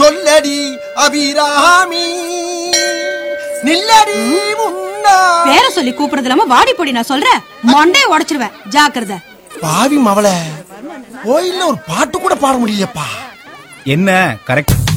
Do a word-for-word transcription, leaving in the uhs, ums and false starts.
சொல்லடி அபிராமி நில்லடி முன்னா. பேர சொல்லி கூப்பிடுறது இல்லாம வாடி போடி நான் சொல்றேன் மண்டைய உடைச்சிருவேன் ஜாக்கிரதை. பாவி மவள கோயில்ல ஒரு பாட்டு கூட பாட முடியலப்பா. என்ன கரெக்ட்.